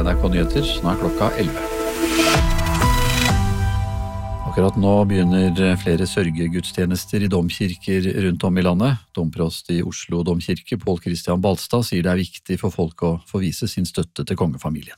NRK Nyheter, nå klokka 11. Akkurat nå begynner flere sørgegudstjenester i domkirker rundt om i landet. Domprost i Oslo domkirke, Pål Christian Balstad, sier det er viktig for folk å få vise sin støtte til kongefamilien.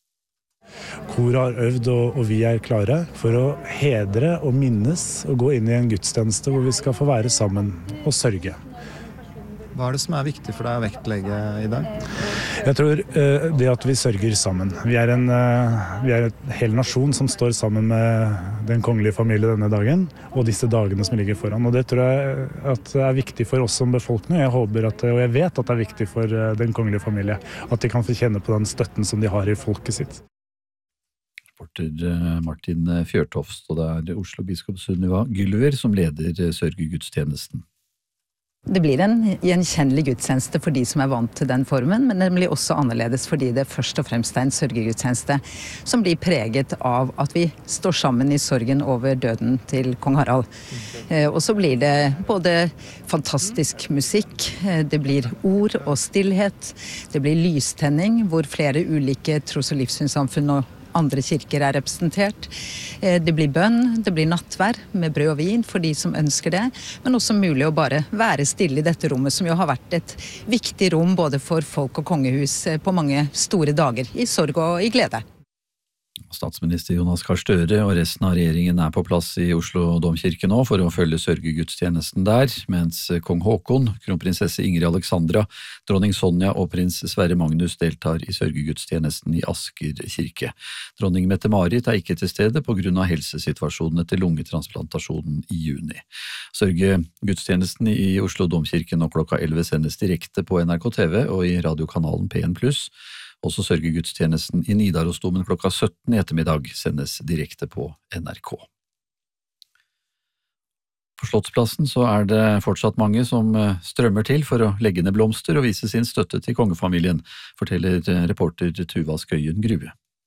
Kor har øvd, og vi er klare for å hedre og minnes og gå inn i en gudstjeneste hvor vi skal få være sammen og sørge. Hva er det som er viktig for deg å vektlegge i dag? Jeg tror det at vi sørger sammen. Vi er en hel nasjon som står sammen med den kongelige familie denne dagen, og disse dagene som ligger foran. Og det tror jeg at er viktig for oss som befolkning. Jeg håper og jeg vet at det er viktig for den kongelige familie, at de kan få kjenne på den støtten som de har i folket sitt. Reporter Martin Fjørtoft, og det er Oslo biskop Sunniva Gylver som leder sørgegudstjenesten. Det blir en gjenkjennelig gudstjeneste for de som er vant til den formen, men den blir også annerledes fordi det først og fremst er en sørgegudstjeneste som blir preget av at vi står sammen i sorgen over døden til kong Harald. Og så blir det både fantastisk musikk, det blir ord og stillhet, det blir lystenning hvor flere ulike tros- og livssynssamfunn og andre kirker er representert. Det blir bønn, det blir nattvær med brød og vin for de som ønsker det, men også mulig å bare være stille i dette rommet, som jo har vært et viktig rom både for folk og kongehus på mange store dager, i sorg og i glede. Statsminister Jonas Gahr Støre og resten av regjeringen er på plass i Oslo domkirke nå for å følge sørgegudstjenesten der, mens kong Håkon, kronprinsesse Ingrid Alexandra, dronning Sonja og prins Sverre Magnus deltar i sørgegudstjenesten i Asker kirke. Dronning Mette-Marit er ikke til stede på grunn av helsesituasjonen etter lungetransplantasjonen i juni. Sørgegudstjenesten i Oslo domkirke nå klokka 11 sendes direkte på NRK TV og i radiokanalen P1+. Også sørgegudstjenesten i Nidarosdomen klokka 17 i ettermiddag sendes direkte på NRK. På Slottsplassen så er det fortsatt mange som strømmer til for å legge ned blomster og vise sin støtte til kongefamilien, forteller reporter Tuva Skøyen Grue.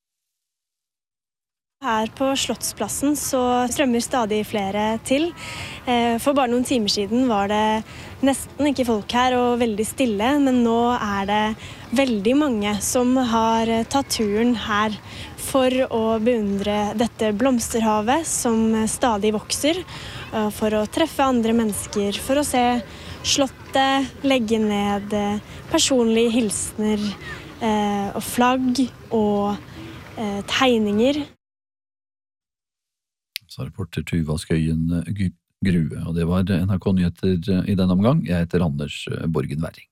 Her på Slottsplassen så strømmer stadig flere til. For bare noen timer siden var det nesten ikke folk her og veldig stille, men nå er det veldig mange som har tatt turen her for å beundre dette blomsterhavet som stadig vokser, for å treffe andre mennesker, for å se slottet, legge ned personlige hilsener og flagg og tegninger. Sa reporter Tuva Skøyen Grue, og det var NRK Nyheter i denne omgang. Jeg heter Anders Borgen Werring.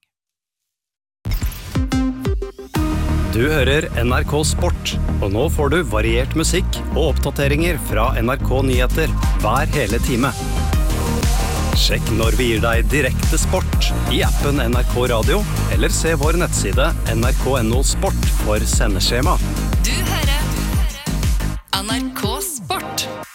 Du hører NRK Sport, og nå får du variert musikk og oppdateringer fra NRK Nyheter hver hele time. Sjekk når vi gir deg direkte sport i appen NRK Radio, eller se vår nettside nrk.no sport for sendeskjema. Du hører NRK Sport.